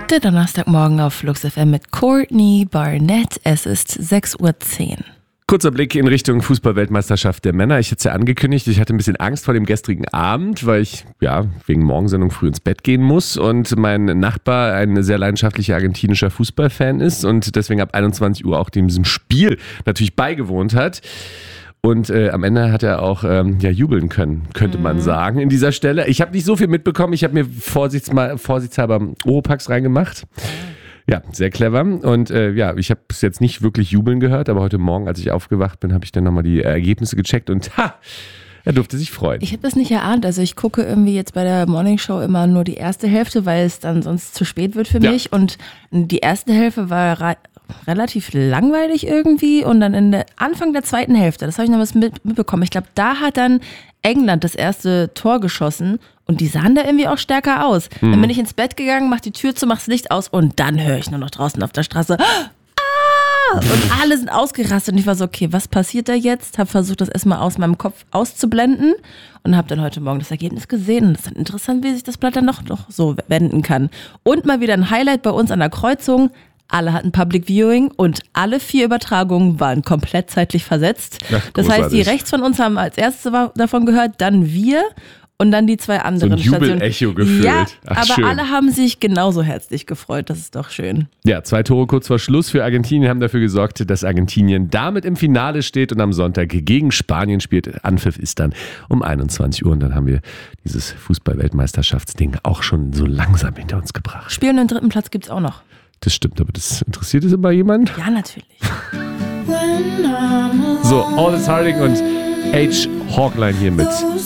Der Donnerstagmorgen auf Flux FM mit Courtney Barnett. Es ist 6:10 Uhr. Kurzer Blick in Richtung Fußball-Weltmeisterschaft der Männer. Ich hatte es ja angekündigt, ich hatte ein bisschen Angst vor dem gestrigen Abend, weil ich wegen Morgensendung früh ins Bett gehen muss und mein Nachbar ein sehr leidenschaftlicher argentinischer Fußballfan ist und deswegen ab 21 Uhr auch diesem Spiel natürlich beigewohnt hat. Und am Ende hat er auch jubeln können, könnte man sagen, in dieser Stelle. Ich habe nicht so viel mitbekommen. Ich habe mir vorsichtshalber Oropax reingemacht. Ja, sehr clever. Und ich habe es jetzt nicht wirklich jubeln gehört, aber heute Morgen, als ich aufgewacht bin, habe ich dann nochmal die Ergebnisse gecheckt und er durfte sich freuen. Ich habe das nicht erahnt. Also ich gucke irgendwie jetzt bei der Morningshow immer nur die erste Hälfte, weil es dann sonst zu spät wird für mich. Und die erste Hälfte war relativ langweilig irgendwie und dann Anfang der zweiten Hälfte, das habe ich noch was mitbekommen. Ich glaube, da hat dann England das erste Tor geschossen und die sahen da irgendwie auch stärker aus. Dann bin ich ins Bett gegangen, mach die Tür zu, mach das Licht aus und dann höre ich nur noch draußen auf der Straße und alle sind ausgerastet und ich war so, okay, was passiert da jetzt? Habe versucht, das erstmal aus meinem Kopf auszublenden und habe dann heute Morgen das Ergebnis gesehen und es ist interessant, wie sich das Blatt dann noch so wenden kann. Und mal wieder ein Highlight bei uns an der Kreuzung. Alle hatten Public Viewing und alle 4 Übertragungen waren komplett zeitlich versetzt. Ja, das heißt, die rechts von uns haben als erstes davon gehört, dann wir und dann die 2 anderen so ein Jubel-Echo gefühlt. Ja, Ach, aber schön. Alle haben sich genauso herzlich gefreut. Das ist doch schön. Ja, 2 Tore kurz vor Schluss für Argentinien haben dafür gesorgt, dass Argentinien damit im Finale steht und am Sonntag gegen Spanien spielt. Anpfiff ist dann um 21 Uhr und dann haben wir dieses Fußball-Weltmeisterschaftsding auch schon so langsam hinter uns gebracht. Spielen und den 3. Platz gibt's auch noch. Das stimmt, aber das interessiert es immer jemand? Ja, natürlich. So, Aldous Harding und H. Hawkline hier mit